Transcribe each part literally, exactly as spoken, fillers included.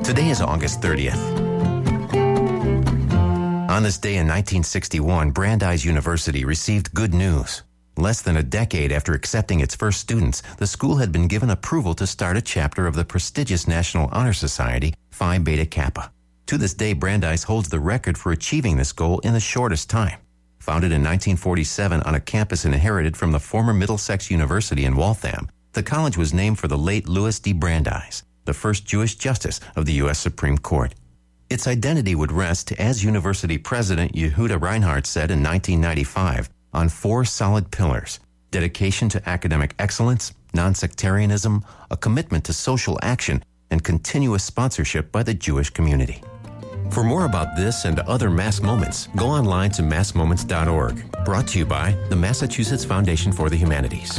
Today is August thirtieth. On this day in nineteen sixty-one, Brandeis University received good news. Less than a decade after accepting its first students, the school had been given approval to start a chapter of the prestigious National Honor Society, Phi Beta Kappa. To this day, Brandeis holds the record for achieving this goal in the shortest time. Founded in nineteen forty-seven on a campus inherited from the former Middlesex University in Waltham, the college was named for the late Louis D. Brandeis, the first Jewish justice of the U S Supreme Court. Its identity would rest, as University President Yehuda Reinhardt said in nineteen ninety-five, on four solid pillars: dedication to academic excellence, non-sectarianism, a commitment to social action, and continuous sponsorship by the Jewish community. For more about this and other Mass Moments, go online to mass moments dot org. Brought to you by the Massachusetts Foundation for the Humanities.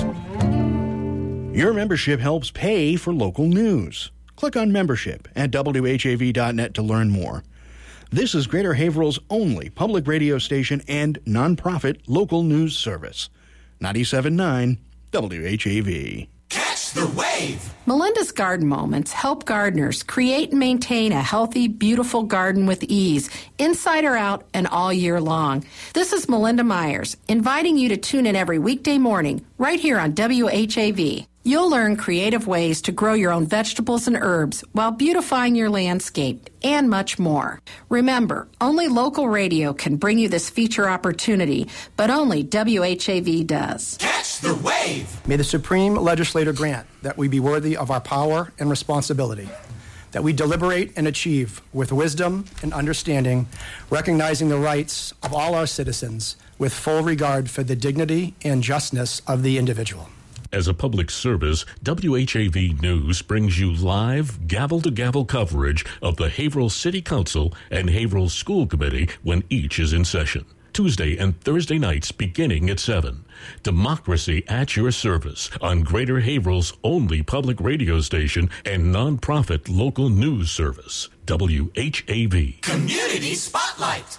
Your membership helps pay for local news. Click on membership at W H A V dot net to learn more. This is Greater Haverhill's only public radio station and nonprofit local news service. ninety-seven point nine W H A V. Catch the wave! Melinda's Garden Moments help gardeners create and maintain a healthy, beautiful garden with ease, inside or out and all year long. This is Melinda Myers, inviting you to tune in every weekday morning, right here on W H A V. You'll learn creative ways to grow your own vegetables and herbs while beautifying your landscape, and much more. Remember, only local radio can bring you this feature opportunity, but only W H A V does. Catch the wave! May the Supreme Legislator grant that we be worthy of our power and responsibility, that we deliberate and achieve with wisdom and understanding, recognizing the rights of all our citizens with full regard for the dignity and justness of the individual. As a public service, W H A V News brings you live, gavel-to-gavel coverage of the Haverhill City Council and Haverhill School Committee when each is in session. Tuesday and Thursday nights beginning at seven. Democracy at your service on Greater Haverhill's only public radio station and nonprofit local news service, W H A V. Community Spotlight.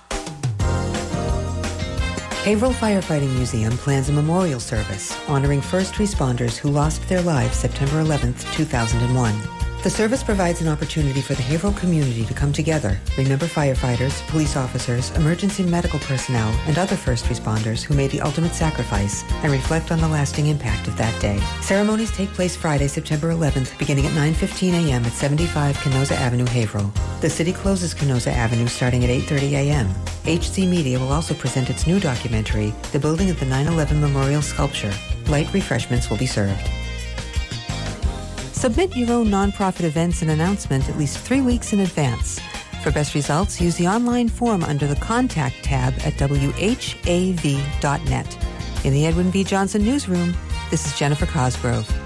Haverhill Firefighting Museum plans a memorial service honoring first responders who lost their lives September eleventh, two thousand one. The service provides an opportunity for the Haverhill community to come together, remember firefighters, police officers, emergency medical personnel, and other first responders who made the ultimate sacrifice, and reflect on the lasting impact of that day. Ceremonies take place Friday, September eleventh, beginning at nine fifteen a.m. at seventy-five Canosa Avenue, Haverhill. The city closes Canosa Avenue starting at eight thirty a.m. H C Media will also present its new documentary, The Building of the nine eleven Memorial Sculpture. Light refreshments will be served. Submit your own nonprofit events and announcement at least three weeks in advance. For best results, use the online form under the Contact tab at W H A V dot net. In the Edwin V. Johnson Newsroom, this is Jennifer Cosgrove.